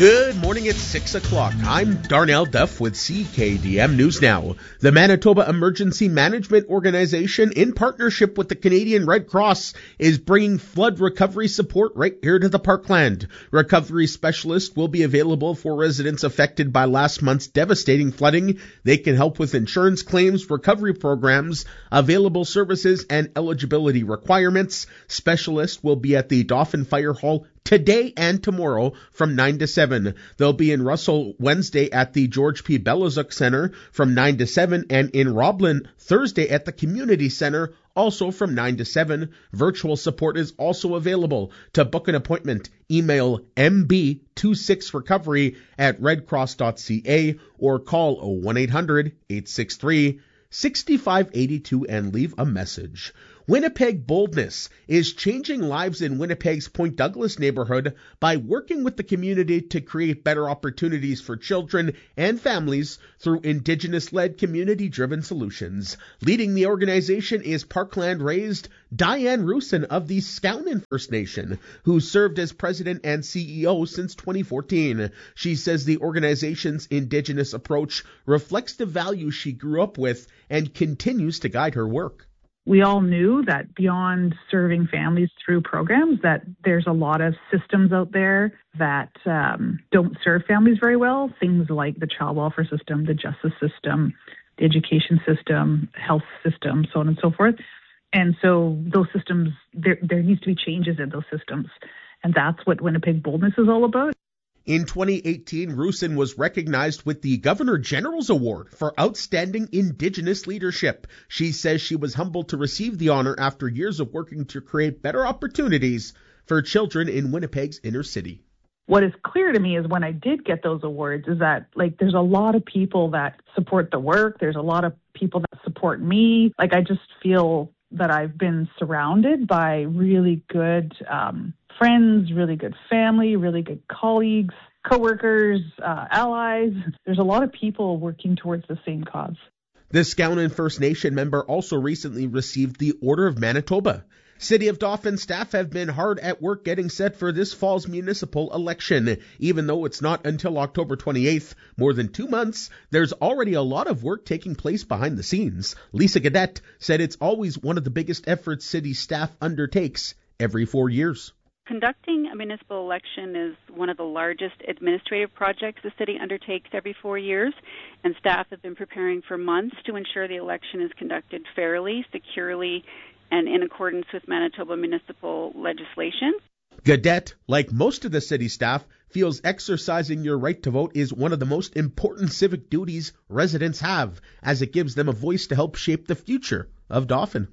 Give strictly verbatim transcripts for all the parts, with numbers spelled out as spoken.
Good morning, it's six o'clock. I'm Darnell Duff with C K D M News Now. The Manitoba Emergency Management Organization, in partnership with the Canadian Red Cross, is bringing flood recovery support right here to the Parkland. Recovery specialists will be available for residents affected by last month's devastating flooding. They can help with insurance claims, recovery programs, available services, and eligibility requirements. Specialists will be at the Dauphin Fire Hall today and tomorrow from nine to seven. They'll be in Russell Wednesday at the George P. Belazuk Center from nine to seven and in Roblin Thursday at the Community Center also from nine to seven. Virtual support is also available. To book an appointment, email m b two six recovery at redcross dot c a or call one eight hundred eight six three six five eight two and leave a message. Winnipeg Boldness is changing lives in Winnipeg's Point Douglas neighborhood by working with the community to create better opportunities for children and families through Indigenous-led community-driven solutions. Leading the organization is Parkland-raised Diane Rusin of the Skowhenan First Nation, who served as president and C E O since twenty fourteen. She says the organization's Indigenous approach reflects the values she grew up with and continues to guide her work. We all knew that beyond serving families through programs, that there's a lot of systems out there that um, don't serve families very well. Things like the child welfare system, the justice system, the education system, health system, so on and so forth. And so those systems, there, there needs to be changes in those systems. And that's what Winnipeg Boldness is all about. In twenty eighteen, Rusin was recognized with the Governor General's Award for Outstanding Indigenous Leadership. She says she was humbled to receive the honor after years of working to create better opportunities for children in Winnipeg's inner city. What is clear to me is when I did get those awards is that, like, there's a lot of people that support the work. There's a lot of people that support me. Like, I just feel that I've been surrounded by really good um, friends, really good family, really good colleagues, coworkers, uh, allies. There's a lot of people working towards the same cause. The Skowhenan First Nation member also recently received the Order of Manitoba. City of Dauphin staff have been hard at work getting set for this fall's municipal election. Even though it's not until October twenty-eighth, more than two months, there's already a lot of work taking place behind the scenes. Lisa Gadet said it's always one of the biggest efforts city staff undertakes every four years. Conducting a municipal election is one of the largest administrative projects the city undertakes every four years, and staff have been preparing for months to ensure the election is conducted fairly, securely, and in accordance with Manitoba municipal legislation. Gadet, like most of the city staff, feels exercising your right to vote is one of the most important civic duties residents have, as it gives them a voice to help shape the future of Dauphin.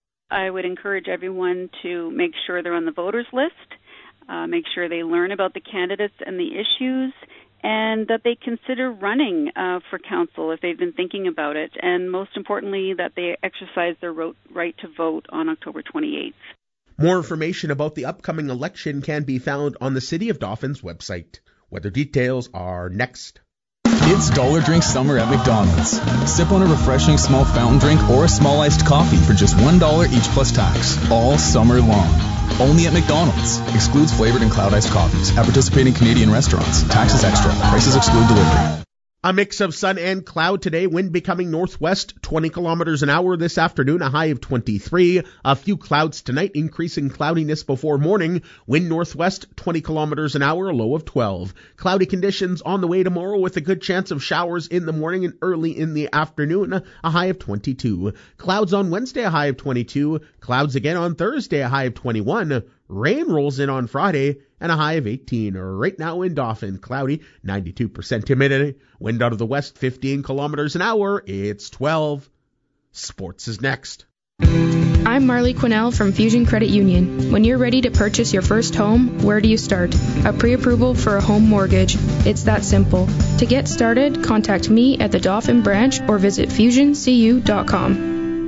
I would encourage everyone to make sure they're on the voters list, uh, make sure they learn about the candidates and the issues, and that they consider running uh, for council if they've been thinking about it, and most importantly, that they exercise their right to vote on October twenty-eighth. More information about the upcoming election can be found on the City of Dauphin's website. Weather details are next. It's Dollar Drink Summer at McDonald's. Sip on a refreshing small fountain drink or a small iced coffee for just one dollar each plus tax, all summer long. Only at McDonald's. Excludes flavored and cloud iced coffees at participating Canadian restaurants. Taxes extra. Prices exclude delivery. A mix of sun and cloud today, wind becoming northwest, twenty kilometers an hour this afternoon, a high of twenty-three. A few clouds tonight, increasing cloudiness before morning. Wind northwest, twenty kilometers an hour, a low of twelve. Cloudy conditions on the way tomorrow with a good chance of showers in the morning and early in the afternoon, a high of twenty-two. Clouds on Wednesday, a high of twenty-two. Clouds again on Thursday, a high of twenty-one. Rain rolls in on Friday and a high of eighteen. Right now in Dauphin, cloudy, ninety-two percent humidity. Wind out of the west, fifteen kilometers an hour. It's twelve. Sports is next. I'm Marley Quinnell from Fusion Credit Union. When you're ready to purchase your first home, where do you start? A pre-approval for a home mortgage. It's that simple. To get started, contact me at the Dauphin branch or visit fusion c u dot com.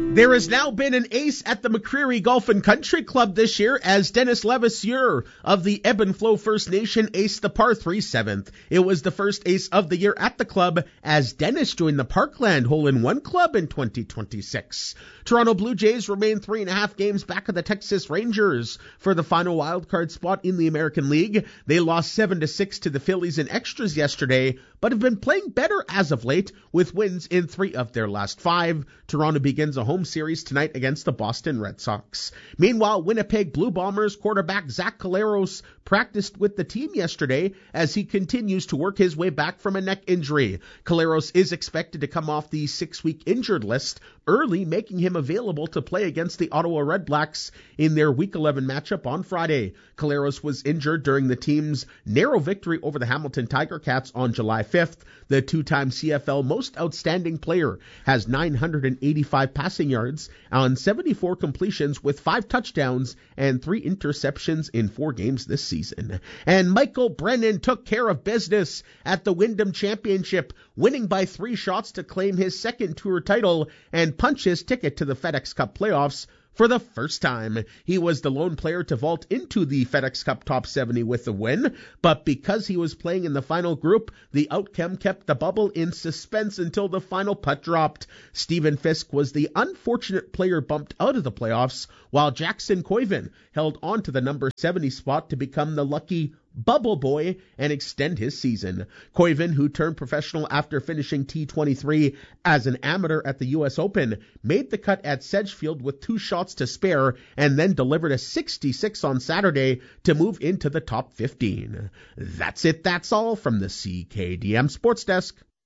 There has now been an ace at the McCreary Golf and Country Club this year as Dennis Levasseur of the Ebb and Flow First Nation aced the par three seventh. It was the first ace of the year at the club as Dennis joined the Parkland Hole-in-One Club in twenty twenty-six. Toronto Blue Jays remain three and a half games back of the Texas Rangers for the final wildcard spot in the American League. They lost seven to six to the Phillies in extras yesterday, but have been playing better as of late with wins in three of their last five. Toronto begins a home series tonight against the Boston Red Sox. Meanwhile, Winnipeg Blue Bombers quarterback Zach Collaros practiced with the team yesterday as he continues to work his way back from a neck injury. Collaros is expected to come off the six-week injured list early, making him available to play against the Ottawa Redblacks in their Week eleven matchup on Friday. Collaros was injured during the team's narrow victory over the Hamilton Tiger Cats on July fifth. The two-time C F L Most Outstanding Player has nine hundred eighty-five passing yards on seventy-four completions with five touchdowns and three interceptions in four games this season. And Michael Brennan took care of business at the Wyndham Championship, winning by three shots to claim his second tour title and punch his ticket to the FedEx Cup playoffs for the first time. He was the lone player to vault into the FedEx Cup top seventy with the win, but because he was playing in the final group, the outcome kept the bubble in suspense until the final putt dropped. Stephen Fisk was the unfortunate player bumped out of the playoffs, while Jackson Koivin held on to the number seventy spot to become the lucky Bubble Boy and extend his season. Koivin, who turned professional after finishing T twenty-three as an amateur at the U S Open, made the cut at Sedgefield with two shots to spare and then delivered a sixty-six on Saturday to move into the top fifteen. That's it. That's all from the C K D M Sports Desk.